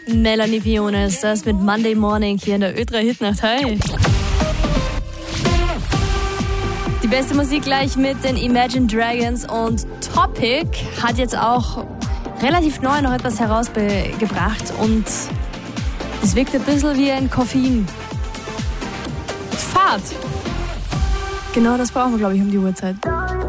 Melanie Fiona ist das mit Monday Morning hier in der Ö3 Hitnacht. Hey! Die beste Musik gleich mit den Imagine Dragons und Topic hat jetzt auch relativ neu noch etwas herausgebracht und es wirkt ein bisschen wie ein Koffein. Fahrt! Genau das brauchen wir, glaube ich, um die Uhrzeit.